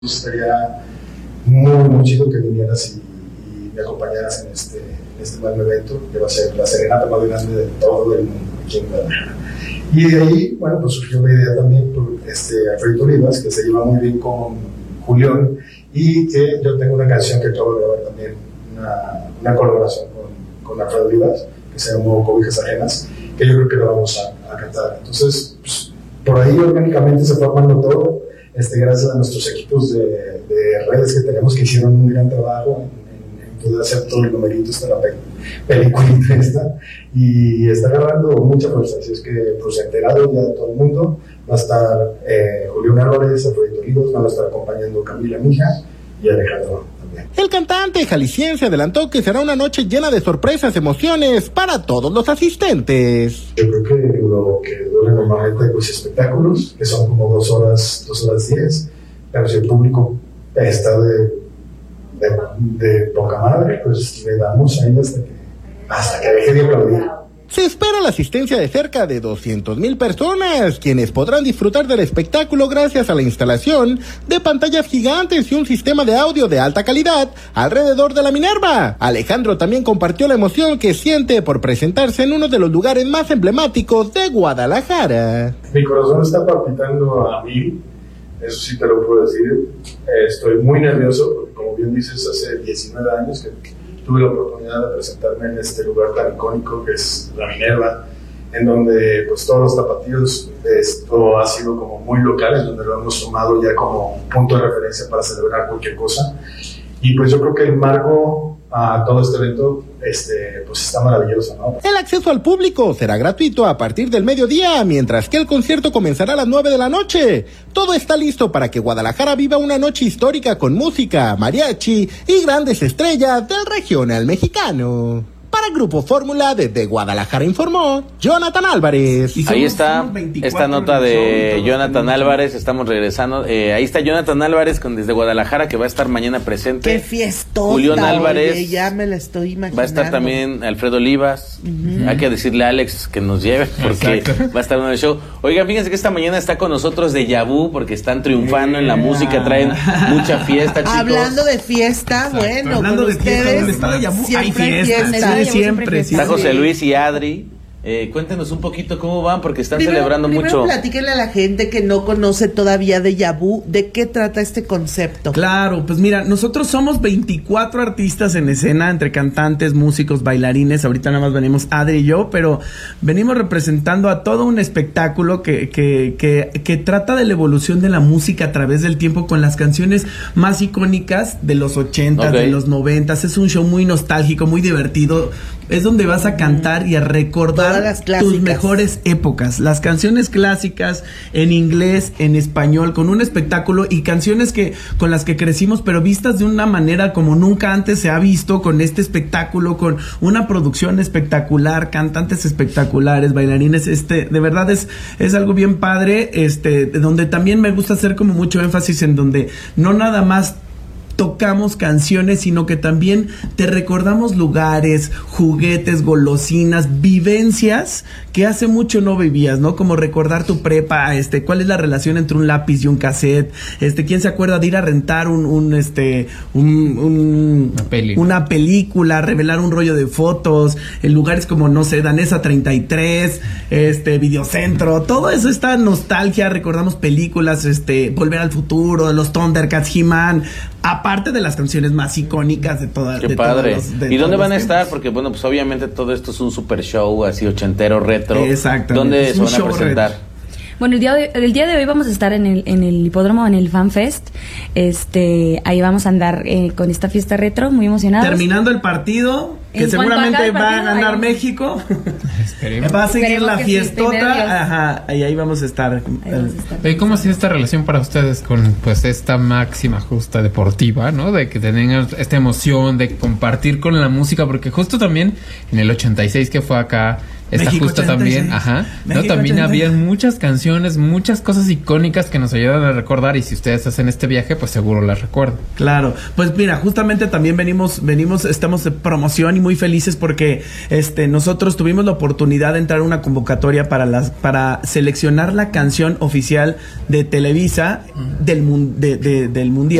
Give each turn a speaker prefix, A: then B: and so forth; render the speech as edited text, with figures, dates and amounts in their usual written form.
A: Sería muy chido que vinieras y me acompañaras en este gran evento, que va a ser la serenata más grande de todo el mundo aquí en Guadalajara. Y de ahí, bueno, pues surgió la idea también por Alfredo Olivas, que se lleva muy bien con Julián, y que yo tengo una canción que acabo de grabar también, una colaboración con Alfredo Olivas, que se llama Cobijas Ajenas, que yo creo que lo vamos a cantar. Entonces, pues, por ahí orgánicamente se fue armando todo, gracias a nuestros equipos de redes que tenemos, que hicieron un gran trabajo en poder hacer todo el numerito de la película esta, y está agarrando mucha fuerza. Así es que, pues, enterado ya de todo el mundo, va a estar Julián Álvarez, Alfredo Olivas, van a estar acompañando Camila Mija y Alejandro también.
B: El cantante jalisciense adelantó que será una noche llena de sorpresas, emociones para todos los asistentes.
A: Yo creo que lo que dura normalmente, pues, espectáculos, que son como 2 horas 10, pero si el público está de poca madre, pues le damos ahí hasta que deje de aplaudir.
B: Se espera la asistencia de cerca de 200,000 personas, quienes podrán disfrutar del espectáculo gracias a la instalación de pantallas gigantes y un sistema de audio de alta calidad alrededor de la Minerva. Alejandro también compartió la emoción que siente por presentarse en uno de los lugares más emblemáticos de Guadalajara.
A: Mi corazón está palpitando a 1000, eso sí te lo puedo decir. Estoy muy nervioso porque, como bien dices, hace 19 años que tuve la oportunidad de presentarme en este lugar tan icónico que es la Minerva, en donde, pues, todos los tapatíos, esto ha sido como muy local, en donde lo hemos tomado ya como punto de referencia para celebrar cualquier cosa. Y pues yo creo que el marco a todo este evento pues está maravilloso, ¿no?
B: El acceso al público será gratuito a partir del mediodía, mientras que el concierto comenzará a las 9 de la noche. Todo está listo para que Guadalajara viva una noche histórica con música, mariachi y grandes estrellas del regional mexicano. Para Grupo Fórmula, desde Guadalajara informó Jonathan Álvarez.
C: Ahí está esta nota de Jonathan Álvarez, estamos regresando. Ahí está Jonathan Álvarez desde Guadalajara, que va a estar mañana presente.
D: ¡Qué fiestota!
C: Julián Álvarez.
D: Oye, ya me la estoy imaginando.
C: Va a estar también Alfredo Olivas. Hay que decirle a Alex que nos lleve, porque va a estar en el show. Oigan, fíjense que esta mañana está con nosotros Deja Vu, porque están triunfando en la música, traen mucha fiesta, chicos.
D: Hablando de fiesta, bueno,
E: hablando
D: con
E: de
D: ustedes
E: fiesta, ¿dónde está Deja Vu?
D: siempre
E: Hay
D: hay
E: fiesta. Siempre.
C: Está José Luis y Adri. Cuéntenos un poquito cómo van, porque están celebrando mucho.
D: Primero platíquenle a la gente que no conoce todavía Deja Vu, ¿de qué trata este concepto?
E: Claro, pues mira, nosotros somos 24 artistas en escena, entre cantantes, músicos, bailarines. Ahorita nada más venimos Adri y yo, pero venimos representando a todo un espectáculo que trata de la evolución de la música a través del tiempo, con las canciones más icónicas de los 80, de los 90. Es un show muy nostálgico, muy divertido. Es donde vas a cantar y a recordar tus mejores épocas, las canciones clásicas en inglés, en español, con un espectáculo, y canciones con las que crecimos, pero vistas de una manera como nunca antes se ha visto, con este espectáculo, con una producción espectacular, cantantes espectaculares, bailarines. De verdad es algo bien padre, donde también me gusta hacer como mucho énfasis en donde no nada más tocamos canciones, sino que también te recordamos lugares, juguetes, golosinas, vivencias que hace mucho no vivías, ¿no? Como recordar tu prepa, cuál es la relación entre un lápiz y un cassette, quién se acuerda de ir a rentar una película, revelar un rollo de fotos en lugares como, no sé, Danesa 33, Videocentro, todo eso, esta nostalgia, recordamos películas, Volver al Futuro, los Thundercats, He-Man, aparte de las canciones más icónicas de todas.
C: Qué padre. ¿Y dónde van a estar? Porque, bueno, pues obviamente todo esto es un super show así ochentero, retro.
E: Exacto.
C: ¿Dónde se van a presentar?
F: Retro. Bueno, el día de hoy vamos a estar en el hipódromo, en el Fan Fest. Ahí vamos a andar con esta fiesta retro, muy emocionados.
E: Terminando el partido, que seguramente va a ganar México. Va a seguir la fiestota. Ajá, y ahí vamos a estar.
G: ¿Cómo ha sido esta relación para ustedes con, pues, esta máxima justa deportiva, ¿no? De que tengan esta emoción de compartir con la música, porque justo también en el 86 que fue acá, Está
E: México
G: justo
E: 86.
G: también, ajá.
E: México
G: También
E: 86.
G: había muchas canciones, muchas cosas icónicas que nos ayudan a recordar, y si ustedes hacen este viaje, pues seguro las recuerdan.
E: Claro, pues mira, justamente también venimos, estamos de promoción y muy felices porque nosotros tuvimos la oportunidad de entrar a una convocatoria para seleccionar la canción oficial de Televisa del mundial.